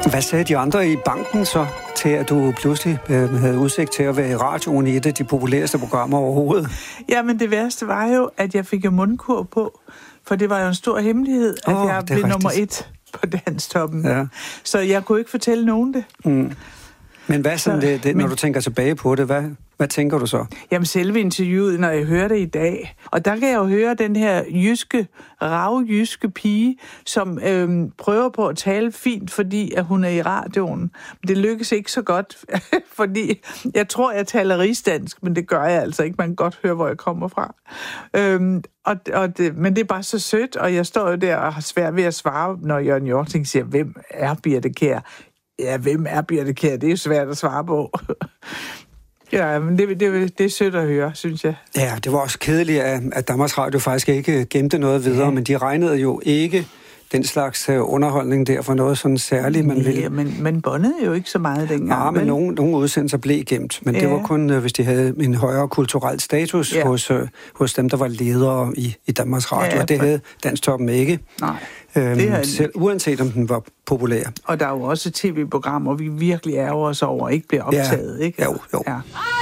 Hvad sagde de andre i banken så til, at du pludselig havde udsigt til at være i radioen i et af de populæreste programmer overhovedet? Jamen det værste var jo, at jeg fik jo mundkur på, for det var jo en stor hemmelighed, at jeg blev nummer 1 på Danstoppen. Ja. Så jeg kunne ikke fortælle nogen det. Mm. Men hvad sådan når du tænker tilbage på det, hvad tænker du så? Jamen selve interviewet, når jeg hører det i dag. Og der kan jeg jo høre den her ravjyske pige, som prøver på at tale fint, fordi at hun er i radioen. Men det lykkes ikke så godt, fordi jeg tror, jeg taler rigsdansk, men det gør jeg altså ikke. Man kan godt høre, hvor jeg kommer fra. Men det er bare så sødt, og jeg står jo der og har svært ved at svare, når Jørgen Hjorting siger, hvem er Birthe Kjær? Ja, hvem er Birthe Kjær? Det er jo svært at svare på. Ja, men det er sødt at høre, synes jeg. Ja, det var også kedeligt, at Danmarks Radio faktisk ikke gemte noget videre, men de regnede jo ikke den slags underholdning der for noget sådan særligt, man ville. Ja, men båndede jo ikke så meget dengang. Ja, men nogle udsendelser blev gemt, men det var kun, hvis de havde en højere kulturel status hos dem, der var ledere i Danmarks Radio, og det havde Danstoppen ikke. Nej. Selv, uanset om den var populær. Og der er jo også tv-programmer, vi virkelig ærger os over, ikke bliver optaget, ikke? Jo. Ja.